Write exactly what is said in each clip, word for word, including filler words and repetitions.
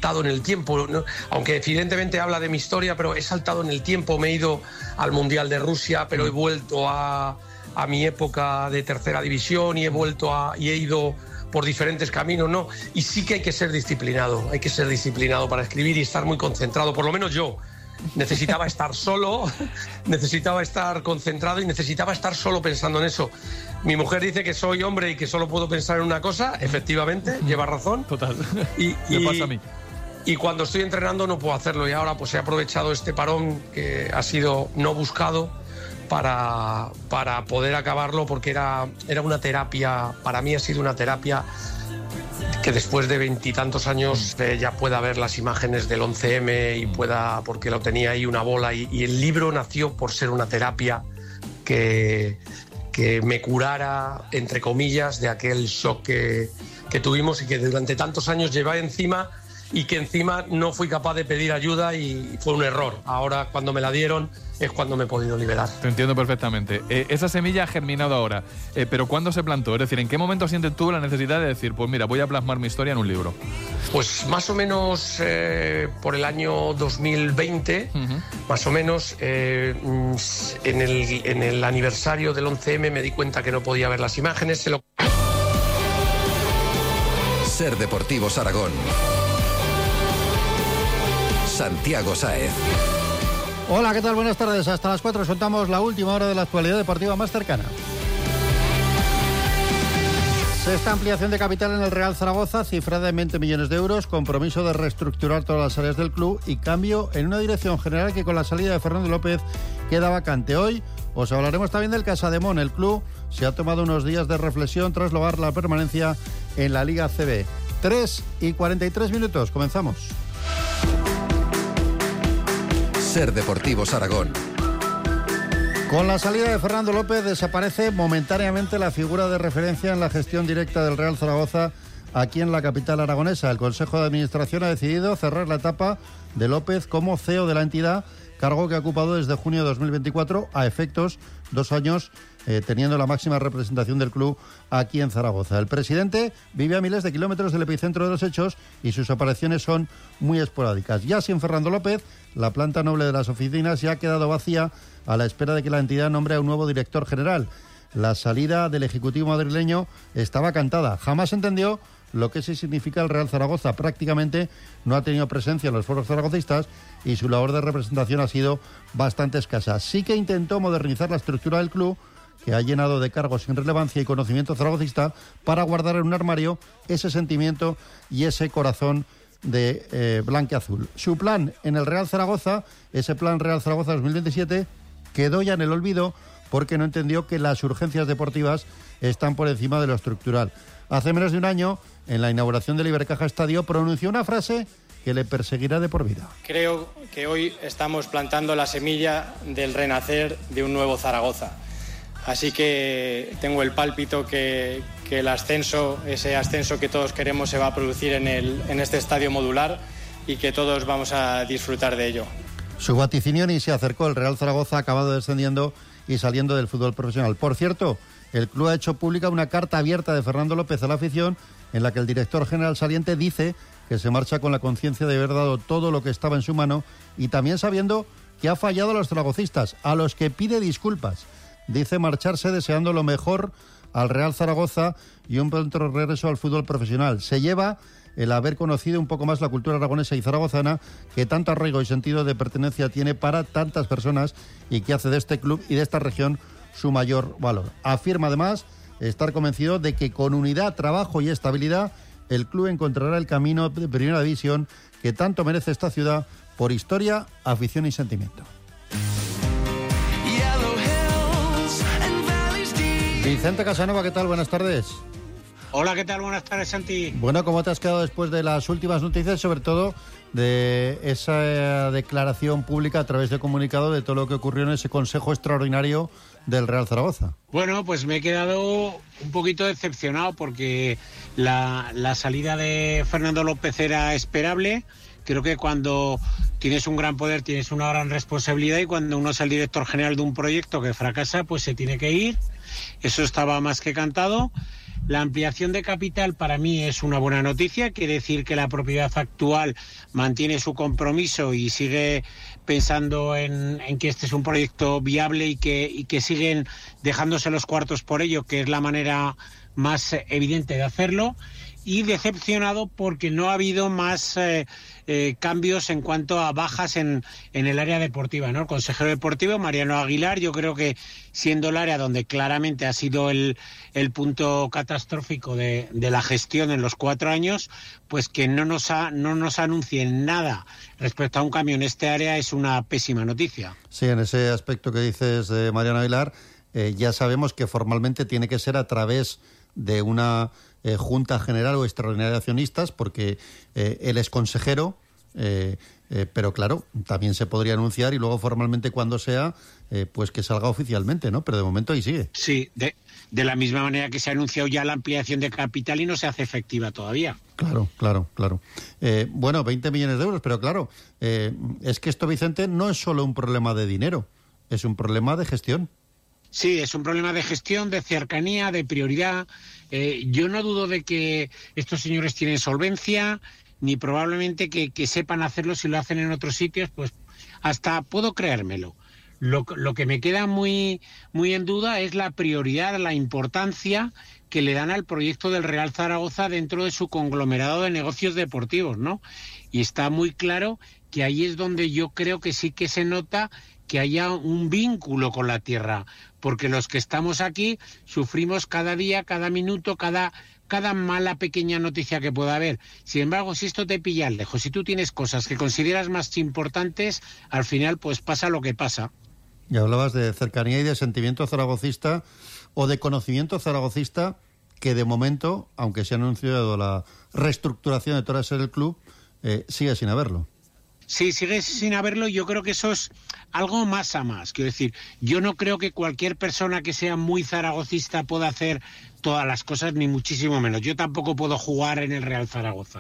saltado en el tiempo, ¿no? Aunque evidentemente habla de mi historia, pero he saltado en el tiempo, me he ido al Mundial de Rusia, pero he vuelto a, a mi época de tercera división y he vuelto a, y he ido por diferentes caminos, ¿no? Y sí que hay que ser disciplinado, hay que ser disciplinado para escribir y estar muy concentrado, por lo menos yo. Necesitaba estar solo, necesitaba estar concentrado y necesitaba estar solo pensando en eso. Mi mujer dice que soy hombre y que solo puedo pensar en una cosa, efectivamente, lleva razón. Total, y, y, me pasa a mí. Y cuando estoy entrenando no puedo hacerlo y ahora pues he aprovechado este parón que ha sido no buscado para, para poder acabarlo porque era, era una terapia, para mí ha sido una terapia que después de veintitantos años eh, ya pueda ver las imágenes del once eme y pueda, porque lo tenía ahí una bola y, y el libro nació por ser una terapia que, que me curara, entre comillas, de aquel shock que, que tuvimos y que durante tantos años llevé encima y que encima no fui capaz de pedir ayuda y fue un error. Ahora cuando me la dieron es cuando me he podido liberar. Te entiendo perfectamente. Eh, esa semilla ha germinado ahora, eh, pero ¿cuándo se plantó? Es decir, ¿en qué momento sientes tú la necesidad de decir, pues mira, voy a plasmar mi historia en un libro? Pues más o menos eh, por el año dos mil veinte, uh-huh. más o menos, eh, en, el, en el aniversario del once eme me di cuenta que no podía ver las imágenes. Se lo... Ser Deportivos Aragón. Santiago Sáez. Hola, ¿qué tal? Buenas tardes. Hasta las cuatro contamos la última hora de la actualidad deportiva más cercana. Sexta ampliación de capital en el Real Zaragoza, cifrada en veinte millones de euros, compromiso de reestructurar todas las áreas del club y cambio en una dirección general que con la salida de Fernando López queda vacante. Hoy os hablaremos también del Casademón. El club se ha tomado unos días de reflexión tras lograr la permanencia en la Liga C B. tres y cuarenta y tres minutos. Comenzamos. Ser Deportivos Aragón. Con la salida de Fernando López desaparece momentáneamente la figura de referencia en la gestión directa del Real Zaragoza aquí en la capital aragonesa. El Consejo de Administración ha decidido cerrar la etapa de López como C E O de la entidad, cargo que ha ocupado desde junio de dos mil veinticuatro, a efectos dos años eh, teniendo la máxima representación del club aquí en Zaragoza. El presidente vive a miles de kilómetros del epicentro de los hechos y sus apariciones son muy esporádicas. Ya sin Fernando López, la planta noble de las oficinas ya ha quedado vacía a la espera de que la entidad nombre a un nuevo director general. La salida del ejecutivo madrileño estaba cantada. Jamás entendió lo que sí significa el Real Zaragoza. Prácticamente no ha tenido presencia en los foros zaragocistas y su labor de representación ha sido bastante escasa. Sí que intentó modernizar la estructura del club, que ha llenado de cargos sin relevancia y conocimiento zaragocista, para guardar en un armario ese sentimiento y ese corazón de eh, blanqueazul. Su plan en el Real Zaragoza, ese plan Real Zaragoza dos mil veintisiete, quedó ya en el olvido porque no entendió que las urgencias deportivas están por encima de lo estructural. Hace menos de un año, en la inauguración del Ibercaja Estadio, pronunció una frase que le perseguirá de por vida. Creo que hoy estamos plantando la semilla del renacer de un nuevo Zaragoza. Así que tengo el pálpito que, que el ascenso, ese ascenso que todos queremos, se va a producir en, el, en este estadio modular y que todos vamos a disfrutar de ello. Su vaticinio ni se acercó. El Real Zaragoza ha acabado descendiendo y saliendo del fútbol profesional. Por cierto, el club ha hecho pública una carta abierta de Fernando López a la afición en la que el director general saliente dice que se marcha con la conciencia de haber dado todo lo que estaba en su mano y también sabiendo que ha fallado a los zaragocistas, a los que pide disculpas. Dice marcharse deseando lo mejor al Real Zaragoza y un pronto regreso al fútbol profesional. Se lleva el haber conocido un poco más la cultura aragonesa y zaragozana, que tanto arraigo y sentido de pertenencia tiene para tantas personas y que hace de este club y de esta región su mayor valor. Afirma además estar convencido de que con unidad, trabajo y estabilidad el club encontrará el camino de primera división que tanto merece esta ciudad por historia, afición y sentimiento. Vicente Casanova, ¿qué tal? Buenas tardes. Hola, ¿qué tal? Buenas tardes, Santi. Bueno, ¿cómo te has quedado después de las últimas noticias, sobre todo de esa declaración pública a través de comunicado de todo lo que ocurrió en ese Consejo Extraordinario del Real Zaragoza? Bueno, pues me he quedado un poquito decepcionado porque la, la salida de Fernando López era esperable. Creo que cuando tienes un gran poder tienes una gran responsabilidad y cuando uno es el director general de un proyecto que fracasa, pues se tiene que ir. Eso estaba más que cantado. La ampliación de capital para mí es una buena noticia, quiere decir que la propiedad actual mantiene su compromiso y sigue pensando en, en que este es un proyecto viable y que, y que siguen dejándose los cuartos por ello, que es la manera más evidente de hacerlo. Y decepcionado porque no ha habido más eh, eh, cambios en cuanto a bajas en, en el área deportiva, ¿no? El consejero deportivo, Mariano Aguilar, yo creo que siendo el área donde claramente ha sido el, el punto catastrófico de, de la gestión en los cuatro años, pues que no nos, ha, no nos anuncien nada respecto a un cambio en este área es una pésima noticia. Sí, en ese aspecto que dices de Mariano Aguilar, eh, ya sabemos que formalmente tiene que ser a través de una eh, Junta General o Extraordinaria de Accionistas, porque eh, él es consejero, eh, eh, pero claro, también se podría anunciar y luego formalmente cuando sea, eh, pues que salga oficialmente, ¿no? Pero de momento ahí sigue. Sí, de, de la misma manera que se ha anunciado ya la ampliación de capital y no se hace efectiva todavía. Claro, claro, claro. Eh, bueno, veinte millones de euros, pero claro, eh, es que esto, Vicente, no es solo un problema de dinero, es un problema de gestión. Sí, es un problema de gestión, de cercanía, de prioridad. Eh, yo no dudo de que estos señores tienen solvencia, ni probablemente que, que sepan hacerlo si lo hacen en otros sitios, pues hasta puedo creérmelo. Lo, lo que me queda muy, muy en duda es la prioridad, la importancia que le dan al proyecto del Real Zaragoza dentro de su conglomerado de negocios deportivos, ¿no? Y está muy claro que ahí es donde yo creo que sí que se nota que haya un vínculo con la tierra, porque los que estamos aquí sufrimos cada día, cada minuto, cada, cada mala pequeña noticia que pueda haber. Sin embargo, si esto te pilla lejos, si tú tienes cosas que consideras más importantes, al final pues pasa lo que pasa. Y hablabas de cercanía y de sentimiento zaragocista o de conocimiento zaragocista, que de momento, aunque se ha anunciado la reestructuración de toda ser el club, eh, sigue sin haberlo. Sí, sigue sin haberlo. Yo creo que eso es algo más a más. Quiero decir, yo no creo que cualquier persona que sea muy zaragocista pueda hacer todas las cosas, ni muchísimo menos. Yo tampoco puedo jugar en el Real Zaragoza.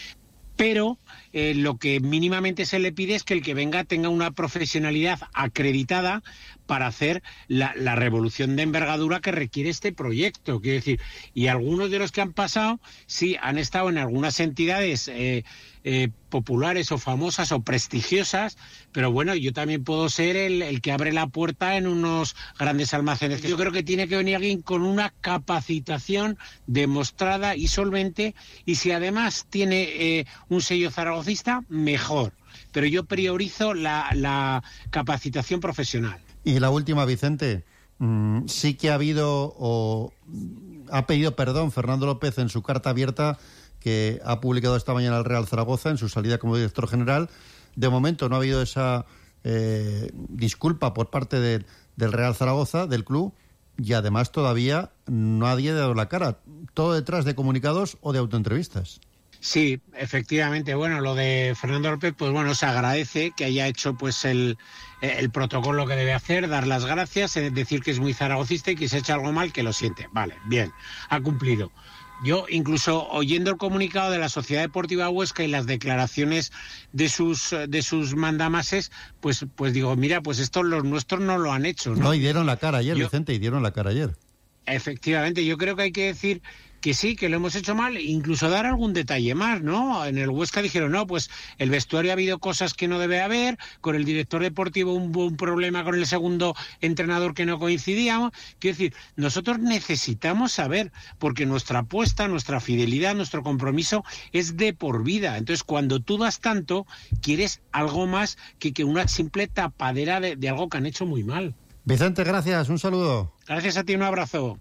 Pero eh, lo que mínimamente se le pide es que el que venga tenga una profesionalidad acreditada para hacer la, la revolución de envergadura que requiere este proyecto. Quiero decir, y algunos de los que han pasado, sí, han estado en algunas entidades eh, eh, populares o famosas o prestigiosas, pero bueno, yo también puedo ser el, el que abre la puerta en unos grandes almacenes. Yo creo que tiene que venir alguien con una capacitación demostrada y solvente, y si además tiene eh, un sello zaragocista, mejor. Pero yo priorizo la, la capacitación profesional. Y la última, Vicente, mmm, sí que ha habido o ha pedido perdón Fernando López en su carta abierta que ha publicado esta mañana el Real Zaragoza en su salida como director general. De momento no ha habido esa eh, disculpa por parte de, del Real Zaragoza, del club, y además todavía nadie ha dado la cara. Todo detrás de comunicados o de autoentrevistas. Sí, efectivamente. Bueno, lo de Fernando López, pues bueno, se agradece que haya hecho pues el, el protocolo que debe hacer, dar las gracias, decir que es muy zaragocista y que se ha hecho algo mal, que lo siente. Vale, bien, ha cumplido. Yo, incluso oyendo el comunicado de la Sociedad Deportiva Huesca y las declaraciones de sus de sus mandamases, pues pues digo, mira, pues esto los nuestros no lo han hecho, ¿no? No, y dieron la cara ayer, yo, Vicente, y dieron la cara ayer. Efectivamente, yo creo que hay que decir que sí, que lo hemos hecho mal, incluso dar algún detalle más, ¿no? En el Huesca dijeron, no, pues el vestuario ha habido cosas que no debe haber, con el director deportivo un, un problema con el segundo entrenador que no coincidíamos. Quiero decir, nosotros necesitamos saber, porque nuestra apuesta, nuestra fidelidad, nuestro compromiso es de por vida. Entonces, cuando tú das tanto, quieres algo más que, que una simple tapadera de, de algo que han hecho muy mal. Vicente, gracias, un saludo. Gracias a ti, un abrazo.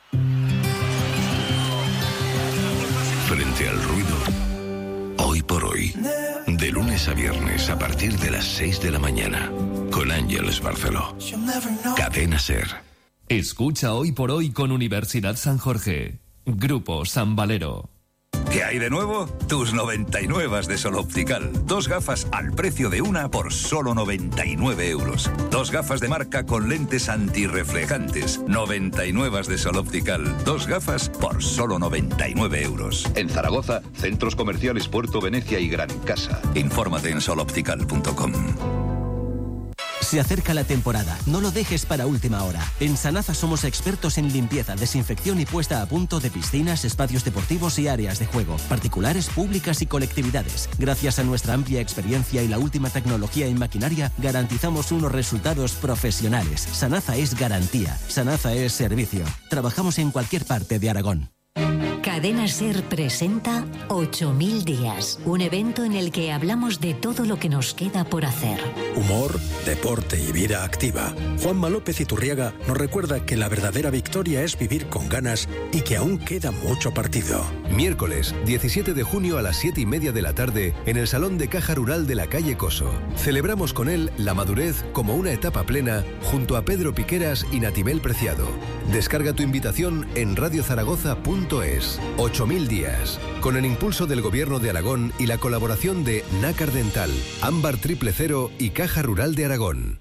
Frente al ruido, hoy por hoy, de lunes a viernes a partir de las seis de la mañana, con Ángeles Barceló. Cadena SER. Escucha Hoy por Hoy con Universidad San Jorge. Grupo San Valero. ¿Qué hay de nuevo? Tus noventa y nueve de Sol Optical. Dos gafas al precio de una por solo noventa y nueve euros. Dos gafas de marca con lentes antirreflejantes. noventa y nueve de Sol Optical. Dos gafas por solo noventa y nueve euros. En Zaragoza, centros comerciales Puerto Venecia y Gran Casa. Infórmate en sol optical punto com. Se acerca la temporada, no lo dejes para última hora. En Sanasa somos expertos en limpieza, desinfección y puesta a punto de piscinas, espacios deportivos y áreas de juego, particulares, públicas y colectividades. Gracias a nuestra amplia experiencia y la última tecnología en maquinaria, garantizamos unos resultados profesionales. Sanasa es garantía, Sanasa es servicio. Trabajamos en cualquier parte de Aragón. Cadena SER presenta ocho mil días, un evento en el que hablamos de todo lo que nos queda por hacer. Humor, deporte y vida activa. Juanma López Iturriaga nos recuerda que la verdadera victoria es vivir con ganas y que aún queda mucho partido. Miércoles, diecisiete de junio a las siete y media de la tarde, en el Salón de Caja Rural de la calle Coso. Celebramos con él la madurez como una etapa plena junto a Pedro Piqueras y Natibel Preciado. Descarga tu invitación en radio zaragoza punto es. ocho mil días. Con el impulso del Gobierno de Aragón y la colaboración de Nácar Dental, Ámbar Triple Cero y Caja Rural de Aragón.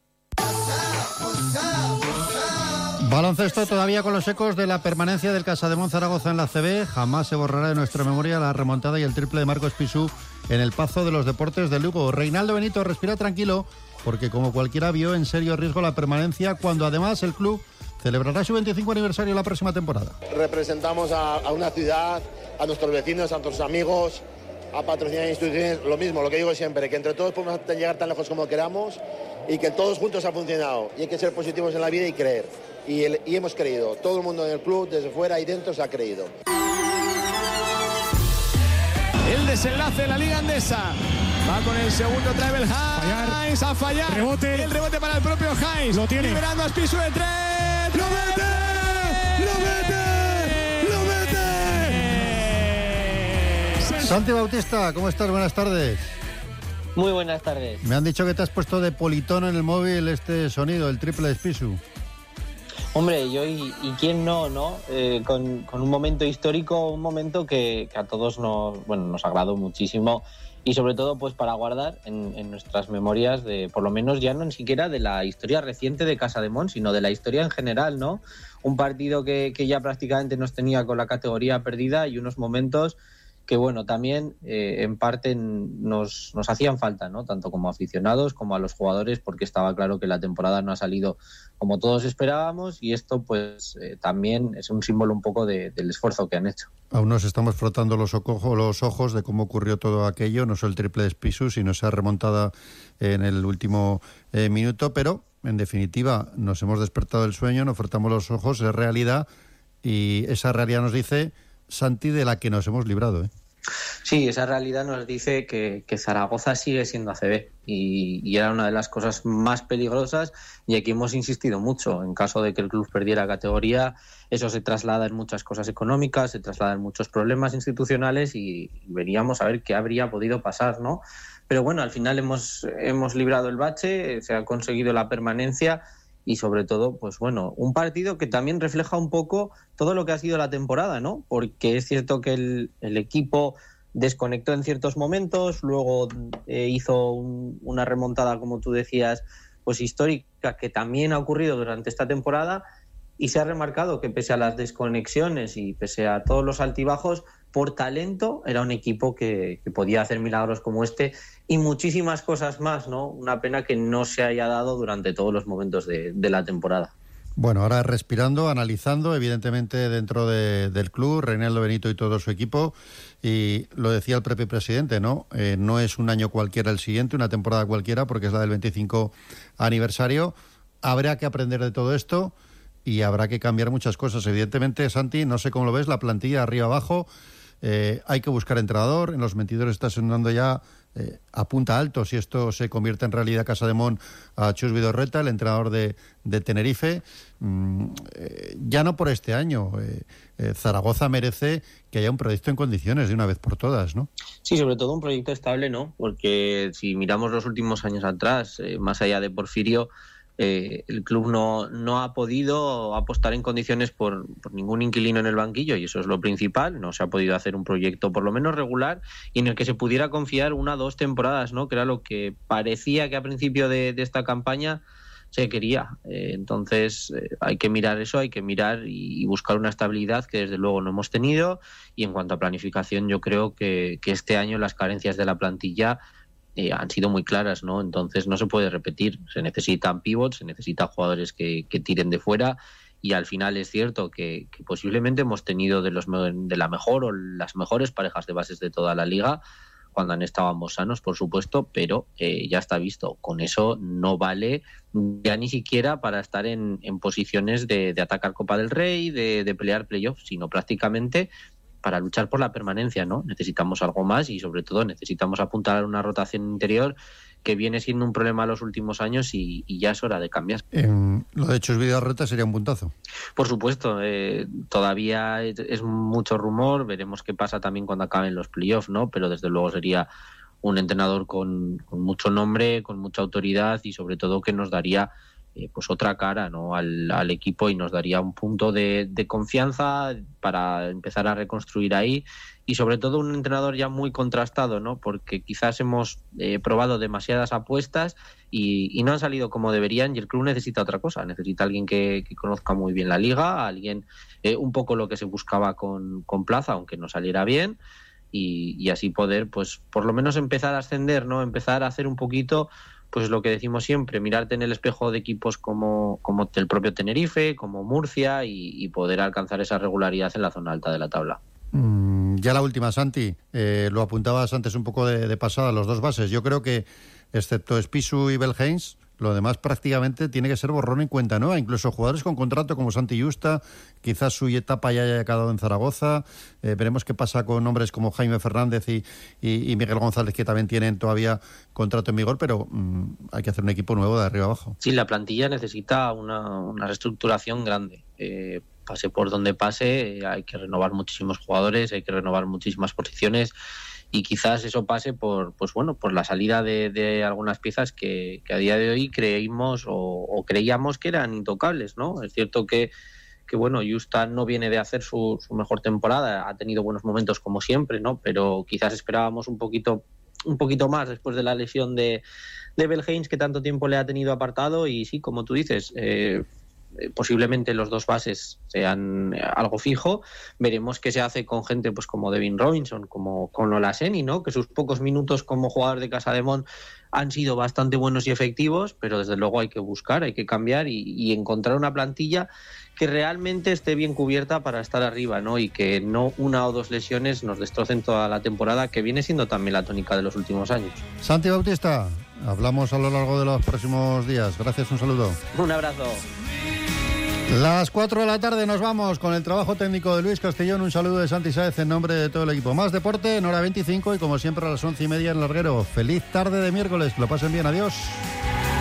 Baloncesto todavía con los ecos de la permanencia del Casademón Zaragoza en la C B. Jamás se borrará de nuestra memoria la remontada y el triple de Marcos Pisú en el Pazo de los Deportes de Lugo. Reinaldo Benito respira tranquilo porque, como cualquiera, vio en serio riesgo la permanencia cuando además el club celebrará su veinticinco aniversario la próxima temporada. Representamos a, a una ciudad, a nuestros vecinos, a nuestros amigos, a patrocinar instituciones, lo mismo, lo que digo siempre, que entre todos podemos llegar tan lejos como queramos y que todos juntos ha funcionado. Y hay que ser positivos en la vida y creer. Y, el, y hemos creído, todo el mundo en el club, desde fuera y dentro, se ha creído. El desenlace de la Liga Andesa. Va con el segundo travel Hines a fallar. Rebote. El rebote para el propio Hines. Lo tiene. Liberando a Spisu de tres. ¡Lo mete! ¡Lo mete! ¡Lo mete! Santi Bautista, ¿cómo estás? Buenas tardes. Muy buenas tardes. Me han dicho que te has puesto de politono en el móvil este sonido, el triple de Spisu. Hombre, yo y, y quién no, ¿no? Eh, con, con un momento histórico, un momento que, que a todos nos, bueno, nos agradó muchísimo y sobre todo pues para guardar en, en nuestras memorias de, por lo menos ya no ni siquiera de la historia reciente de Casademón, sino de la historia en general, ¿no? Un partido que, que ya prácticamente nos tenía con la categoría perdida y unos momentos que, bueno, también eh, en parte nos, nos hacían falta, ¿no? Tanto como aficionados como a los jugadores, porque estaba claro que la temporada no ha salido como todos esperábamos y esto pues eh, también es un símbolo un poco de, del esfuerzo que han hecho. Aún nos estamos frotando los, ojo, los ojos de cómo ocurrió todo aquello, no solo el triple de Spisu, sino esa remontada en el último eh, minuto, pero en definitiva nos hemos despertado del sueño, nos frotamos los ojos, es realidad y esa realidad nos dice, Santi, de la que nos hemos librado, ¿eh? Sí, esa realidad nos dice que, que Zaragoza sigue siendo A C B y, y era una de las cosas más peligrosas y aquí hemos insistido mucho. En caso de que el club perdiera categoría, eso se traslada en muchas cosas económicas, se traslada en muchos problemas institucionales y, y veríamos a ver qué habría podido pasar, ¿no? Pero bueno, al final hemos, hemos librado el bache, se ha conseguido la permanencia y sobre todo, pues bueno, un partido que también refleja un poco todo lo que ha sido la temporada, ¿no? Porque es cierto que el, el equipo desconectó en ciertos momentos, luego eh, hizo un, una remontada, como tú decías, pues histórica, que también ha ocurrido durante esta temporada y se ha remarcado que pese a las desconexiones y pese a todos los altibajos, por talento era un equipo que, que podía hacer milagros como este y muchísimas cosas más, ¿no? Una pena que no se haya dado durante todos los momentos de, de la temporada. Bueno, ahora respirando, analizando, evidentemente dentro de, del club, Reinaldo Benito y todo su equipo, y lo decía el propio presidente, ¿no? Eh, no es un año cualquiera el siguiente, una temporada cualquiera, porque es la del veinticinco aniversario. Habrá que aprender de todo esto y habrá que cambiar muchas cosas. Evidentemente, Santi, no sé cómo lo ves, la plantilla arriba abajo, eh, hay que buscar entrenador, en los mentidores está sonando ya eh, a punta alto si esto se convierte en realidad Casademón a Chus Vidorreta, el entrenador de, de Tenerife. Mm, eh, ya no por este año, eh, eh, Zaragoza merece que haya un proyecto en condiciones de una vez por todas, ¿no? Sí, sobre todo un proyecto estable, ¿no? Porque si miramos los últimos años atrás, eh, más allá de Porfirio, Eh, el club no, no ha podido apostar en condiciones por, por ningún inquilino en el banquillo y eso es lo principal. No se ha podido hacer un proyecto por lo menos regular y en el que se pudiera confiar una o dos temporadas, ¿no? Que era lo que parecía que a principio de, de esta campaña se quería. Eh, entonces eh, hay que mirar eso, hay que mirar y, y buscar una estabilidad que desde luego no hemos tenido y en cuanto a planificación yo creo que, que este año las carencias de la plantilla eh, han sido muy claras, ¿no? Entonces no se puede repetir. Se necesitan pivots, se necesitan jugadores que, que tiren de fuera, y al final es cierto que, que posiblemente hemos tenido de, los, de la mejor o las mejores parejas de bases de toda la liga, cuando han estado ambos sanos, por supuesto, pero eh, ya está visto. Con eso no vale ya ni siquiera para estar en, en posiciones de, de atacar Copa del Rey, de, de pelear playoffs, sino prácticamente para luchar por la permanencia, ¿no? Necesitamos algo más y, sobre todo, necesitamos apuntar a una rotación interior que viene siendo un problema los últimos años y, y ya es hora de cambiar. Eh, lo de Chus Vidarreta sería un puntazo. Por supuesto, eh, todavía es, es mucho rumor, veremos qué pasa también cuando acaben los playoffs, ¿no? Pero desde luego sería un entrenador con, con mucho nombre, con mucha autoridad y sobre todo que nos daría eh, pues otra cara, ¿no? al, al equipo y nos daría un punto de, de confianza para empezar a reconstruir ahí. Y sobre todo un entrenador ya muy contrastado, ¿no? Porque quizás hemos eh, probado demasiadas apuestas y, y no han salido como deberían, y el club necesita otra cosa. Necesita alguien que, que conozca muy bien la liga, alguien eh, un poco lo que se buscaba con, con Plaza, aunque no saliera bien, y, y así poder, pues por lo menos empezar a ascender, ¿no? Empezar a hacer un poquito, pues lo que decimos siempre, mirarte en el espejo de equipos como, como el propio Tenerife, como Murcia, y, y poder alcanzar esa regularidad en la zona alta de la tabla. Mm, ya la última, Santi, eh, lo apuntabas antes un poco de, de pasada, los dos bases. Yo creo que, excepto Spissu y Belhens, lo demás prácticamente tiene que ser borrón y cuenta nueva. Incluso jugadores con contrato como Santi Justa, quizás su etapa ya haya acabado en Zaragoza. Eh, veremos qué pasa con hombres como Jaime Fernández y, y, y Miguel González, que también tienen todavía contrato en vigor, pero mm, hay que hacer un equipo nuevo de arriba abajo. Sí, la plantilla necesita una, una reestructuración grande. Eh, pase por donde pase, hay que renovar muchísimos jugadores, hay que renovar muchísimas posiciones, y quizás eso pase por, pues bueno, por la salida de, de algunas piezas que, que a día de hoy creímos o, o creíamos que eran intocables, ¿no? Es cierto que, que bueno, Justa no viene de hacer su, su mejor temporada, ha tenido buenos momentos como siempre, ¿no? Pero quizás esperábamos un poquito, un poquito más después de la lesión de, de Belhens, que tanto tiempo le ha tenido apartado, y sí, como tú dices, eh, posiblemente los dos bases sean algo fijo. Veremos qué se hace con gente pues como Devin Robinson, como con Olaseni, ¿no? Que sus pocos minutos como jugador de Casademont han sido bastante buenos y efectivos, pero desde luego hay que buscar, hay que cambiar y, y encontrar una plantilla que realmente esté bien cubierta para estar arriba, ¿no? Y que no una o dos lesiones nos destrocen toda la temporada, que viene siendo también la tónica de los últimos años. Santi Bautista, hablamos a lo largo de los próximos días. Gracias, un saludo. Un abrazo. Las cuatro de la tarde nos vamos con el trabajo técnico de Luis Castellón. Un saludo de Santi Sáez en nombre de todo el equipo. Más deporte en hora veinticinco y como siempre a las once y media en Larguero. Feliz tarde de miércoles, que lo pasen bien, adiós.